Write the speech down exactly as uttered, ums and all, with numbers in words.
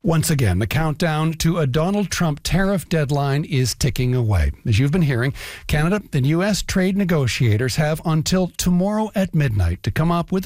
Once again, the countdown to a Donald Trump tariff deadline is ticking away. As you've been hearing, Canada and U S trade negotiators have until tomorrow at midnight to come up with